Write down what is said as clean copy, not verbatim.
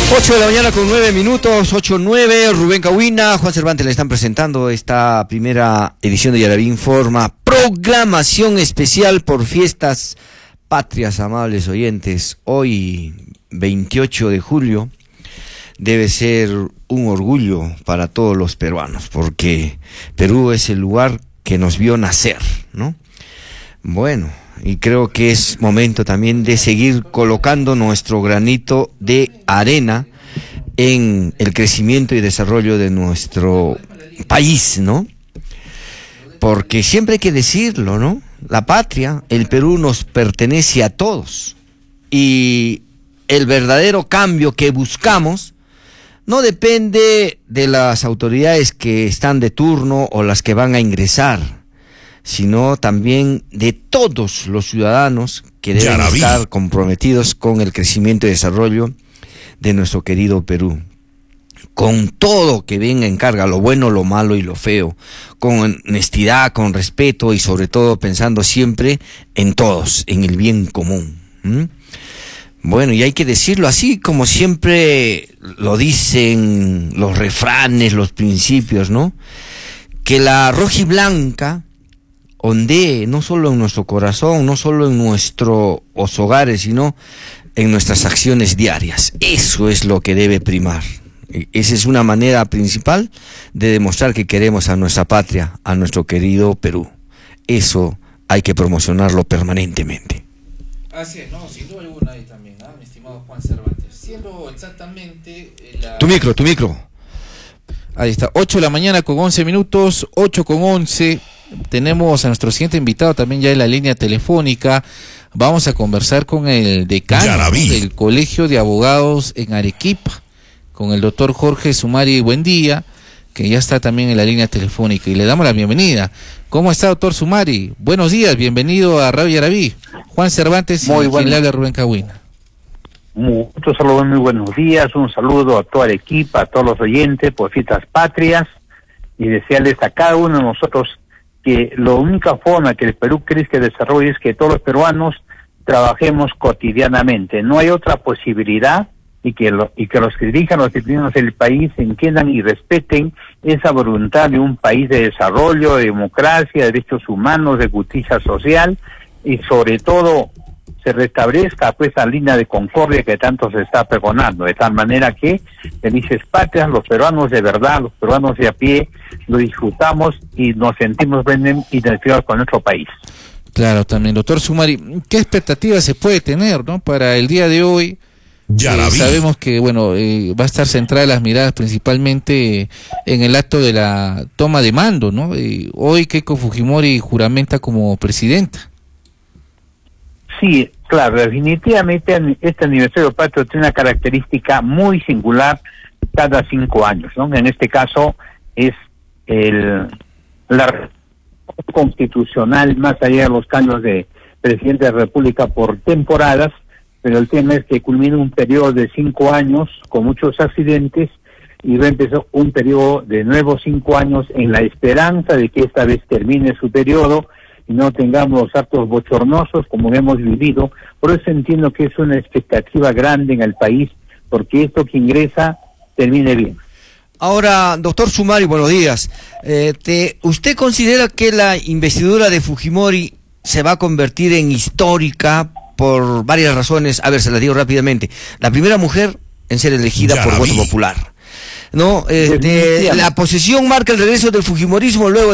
8 de la mañana con 9 minutos, 8:09, Rubén Cahuina, Juan Cervantes le están presentando esta primera edición de Yaraví Informa, programación especial por fiestas patrias, amables oyentes. Hoy, 28 de julio, debe ser un orgullo para todos los peruanos, porque Perú es el lugar que nos vio nacer, ¿no? Bueno, y creo que es momento también de seguir colocando nuestro granito de arena en el crecimiento y desarrollo de nuestro país, ¿no? Porque siempre hay que decirlo, ¿no? La patria, el Perú, nos pertenece a todos. Y el verdadero cambio que buscamos no depende de las autoridades que están de turno o las que van a ingresar, sino también de todos los ciudadanos que deben estar comprometidos con el crecimiento y desarrollo de nuestro querido Perú. Con todo que venga en carga, lo bueno, lo malo y lo feo, con honestidad, con respeto y sobre todo pensando siempre en todos, en el bien común. Bueno, y hay que decirlo así, como siempre lo dicen los refranes, los principios, ¿no? Que la rojiblanca ondee no solo en nuestro corazón, no solo en nuestros hogares, sino en nuestras acciones diarias. Eso es lo que debe primar. Esa es una manera principal de demostrar que queremos a nuestra patria, a nuestro querido Perú. Eso hay que promocionarlo permanentemente. Así es, no, sin duda alguna ahí también, mi estimado Juan Cervantes. Siendo exactamente Tu micro. Ahí está, 8 de la mañana con 11 minutos, 8:11. Tenemos a nuestro siguiente invitado también ya en la línea telefónica. Vamos a conversar con el decano del Colegio de Abogados en Arequipa, con el doctor Jorge Sumari Buendía, que ya está también en la línea telefónica, y le damos la bienvenida. ¿Cómo está, doctor Sumari? Buenos días, bienvenido a Radio Yaraví. Juan Cervantes, y quien le habla, Rubén Cahuina. Muchos saludos, muy buenos días, un saludo a toda Arequipa, a todos los oyentes por fiestas patrias, y desearles a cada uno de nosotros que la única forma que el Perú crezca y desarrolle es que todos los peruanos trabajemos cotidianamente. No hay otra posibilidad, y que los que dirijan los disciplinas del país entiendan y respeten esa voluntad de un país de desarrollo, de democracia, de derechos humanos, de justicia social, y sobre todo se restablezca pues esa línea de concordia que tanto se está pregonando, de tal manera que felices patrias, los peruanos de verdad, los peruanos de a pie, lo disfrutamos y nos sentimos bien identificados con nuestro país. Claro, también, doctor Sumari, ¿qué expectativas se puede tener, no, para el día de hoy? Sabemos que, bueno, va a estar centrada las miradas principalmente en el acto de la toma de mando, ¿no? Hoy Keiko Fujimori juramenta como presidenta. Sí, claro, definitivamente este aniversario patrio tiene una característica muy singular cada 5 años, ¿no? En este caso es la constitucional, más allá de los cambios de presidente de la República por temporadas, pero el tema es que culmina un periodo de 5 años con muchos accidentes y va a empezar un periodo de nuevos 5 años en la esperanza de que esta vez termine su periodo y no tengamos los actos bochornosos como hemos vivido. Por eso entiendo que es una expectativa grande en el país, porque esto que ingresa termine bien. Ahora, doctor Sumari, buenos días. ¿Usted considera que la investidura de Fujimori se va a convertir en histórica por varias razones? A ver, se las digo rápidamente. La primera mujer en ser elegida por voto popular, ¿no? La posesión marca el regreso del fujimorismo luego